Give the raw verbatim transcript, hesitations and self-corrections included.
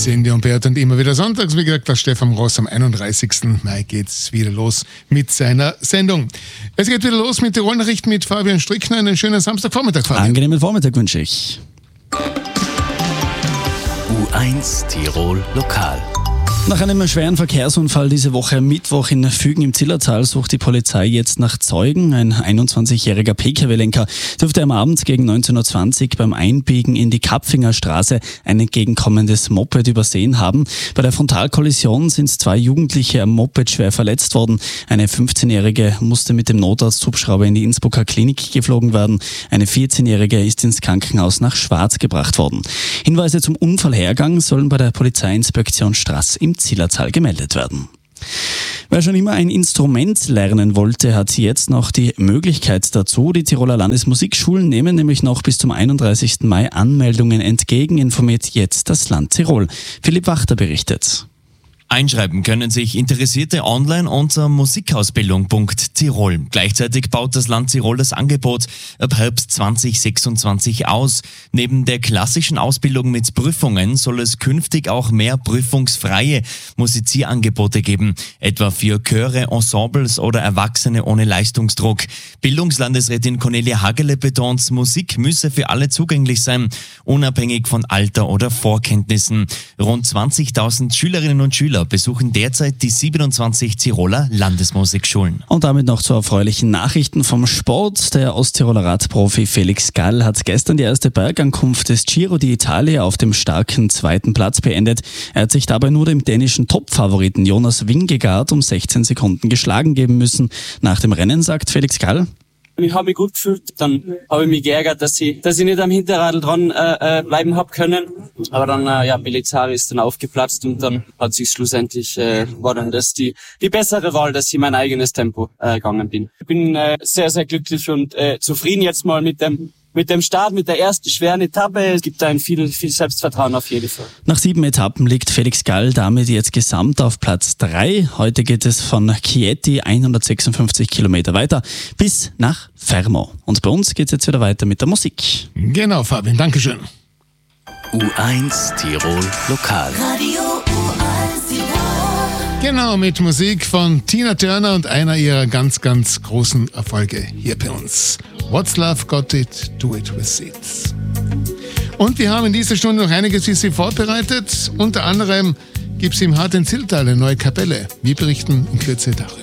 Cindy und Bert und immer wieder sonntags. Wie gesagt, der Stefan Ross am einunddreißigsten Mai geht's wieder los mit seiner Sendung. Es geht wieder los mit Tirol-Nachrichten mit Fabian Strickner. Einen schönen Samstagvormittag, Fabian. Angenehmen Vormittag wünsche ich. U eins Tirol Lokal. Nach einem schweren Verkehrsunfall diese Woche am Mittwoch in Fügen im Zillertal sucht die Polizei jetzt nach Zeugen. Ein einundzwanzigjähriger P K W-Lenker dürfte am Abend gegen neunzehn Uhr zwanzig beim Einbiegen in die Kapfinger Straße ein entgegenkommendes Moped übersehen haben. Bei der Frontalkollision sind zwei Jugendliche am Moped schwer verletzt worden. Eine fünfzehnjährige musste mit dem Notarzthubschrauber in die Innsbrucker Klinik geflogen werden. Eine vierzehnjährige ist ins Krankenhaus nach Schwarz gebracht worden. Hinweise zum Unfallhergang sollen bei der Polizeiinspektion Straß im Zillertal gemeldet werden. Wer schon immer ein Instrument lernen wollte, hat jetzt noch die Möglichkeit dazu. Die Tiroler Landesmusikschulen nehmen nämlich noch bis zum einunddreißigsten Mai Anmeldungen entgegen, informiert jetzt das Land Tirol. Philipp Wachter berichtet. Einschreiben können sich Interessierte online unter musikausbildung punkt tirol. Gleichzeitig baut das Land Tirol das Angebot ab Herbst zwanzig sechsundzwanzig aus. Neben der klassischen Ausbildung mit Prüfungen soll es künftig auch mehr prüfungsfreie Musizierangebote geben, etwa für Chöre, Ensembles oder Erwachsene ohne Leistungsdruck. Bildungslandesrätin Cornelia Hagele betont, Musik müsse für alle zugänglich sein, unabhängig von Alter oder Vorkenntnissen. Rund zwanzigtausend Schülerinnen und Schüler besuchen derzeit die siebenundzwanzig Tiroler Landesmusikschulen. Und damit noch zu erfreulichen Nachrichten vom Sport. Der Osttiroler Radprofi Felix Gall hat gestern die erste Bergankunft des Giro d'Italia auf dem starken zweiten Platz beendet. Er hat sich dabei nur dem dänischen Topfavoriten Jonas Vingegaard um sechzehn Sekunden geschlagen geben müssen. Nach dem Rennen sagt Felix Gall: Ich habe mich gut gefühlt, dann habe ich mich geärgert, dass ich, dass ich nicht am Hinterradl dran äh, bleiben hab können. Aber dann, äh, ja, Bellizzari ist dann aufgeplatzt und dann hat sich schlussendlich, äh, war dann das die die bessere Wahl, dass ich mein eigenes Tempo äh, gegangen bin. Ich bin äh, sehr, sehr glücklich und äh, zufrieden jetzt mal mit dem Mit dem Start, mit der ersten schweren Etappe. Es gibt ein viel, viel Selbstvertrauen auf jeden Fall. Nach sieben Etappen liegt Felix Gall damit jetzt gesamt auf Platz drei. Heute geht es von Chieti hundertsechsundfünfzig Kilometer weiter bis nach Fermo. Und bei uns geht es jetzt wieder weiter mit der Musik. Genau, Fabian, Dankeschön. U eins Tirol Lokal. Radio U eins Tirol. Genau, mit Musik von Tina Turner und einer ihrer ganz, ganz großen Erfolge hier bei uns. What's Love Got It, Do It With Seeds. Und wir haben in dieser Stunde noch einiges für Sie vorbereitet. Unter anderem gibt es im Harten Zillertal eine neue Kapelle. Wir berichten in Kürze darüber.